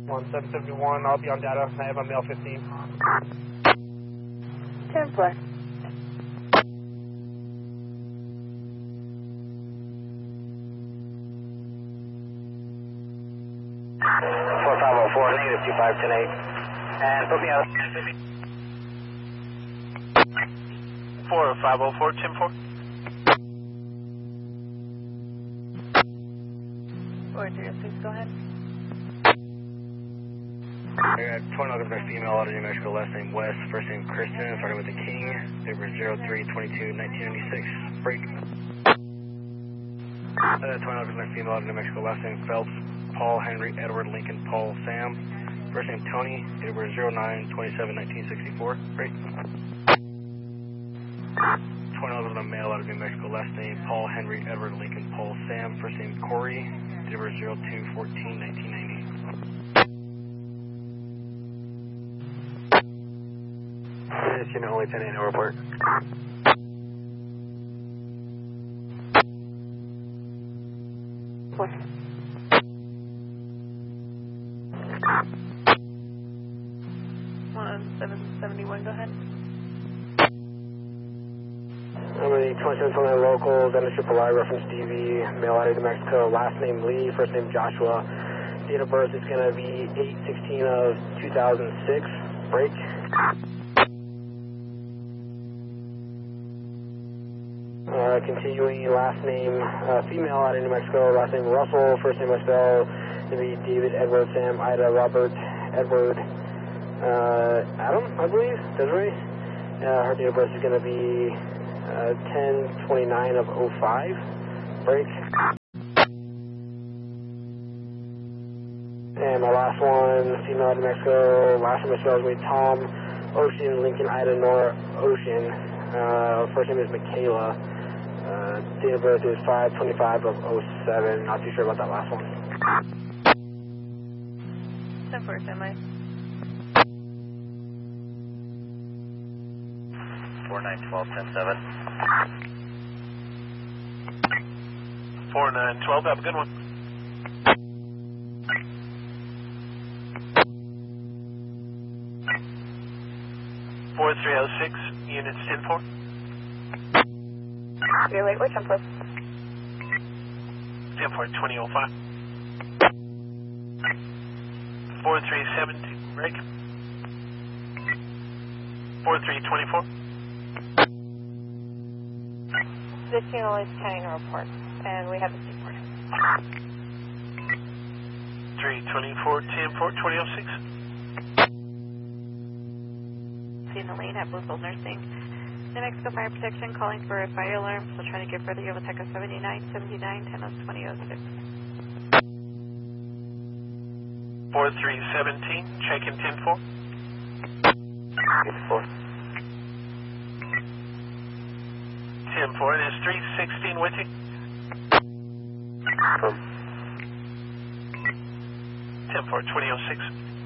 1771, I'll be on data. I have a male 15. 10-4. Negative 2510-8. And put me out. 4504, 10-4. 4306, go ahead. I got 20 looking for female out of New Mexico, last name West, first name Kristen, starting with the King, number 0322-1996, break. I got 20 looking for female out of New Mexico, last name Phelps, Paul, Henry, Edward, Lincoln, Paul, Sam, first name Tony, number 0927-1964, break. 20 looking for male out of New Mexico, last name Paul, Henry, Edward, Lincoln, Paul, Sam, first name Corey, number 0214-1990. This unit only 10 no report. What? 1771, go ahead. I'm the 2729 local, Dennis Triple I, reference DV, male out of New Mexico, last name Lee, first name Joshua. Date of birth is going to be 8/16 of 2006, break. Continuing, last name female out of New Mexico, last name Russell, first name Estelle, going to be David, Edward, Sam, Ida, Robert, Edward, Adam, I believe, Desiree. Her date of birth is going to be 10/29 of 05, break. And my last one, female out of New Mexico, last name Estelle is going to be Tom, Ocean, Lincoln, Ida, Nora, Ocean. First name is Michaela. Date of birth is 5/25 of 07. Not too sure about that last one. 10-4, semi. 4912-10-7. 4912, have a good one. (4306) units 10-4. Okay, wait, which one, please? 10-4, 2005. 4372, break. 4324. This channel is 10 report, and we have the seaport. 324, 10-4, 2006. In the lane at Bluefield Nursing. New Mexico Fire Protection calling for a fire alarm. So trying to get further over Teca 7979 10-2006. 4317, check in 10-4. 10-4, and is 316 with you? 10-4, 2006.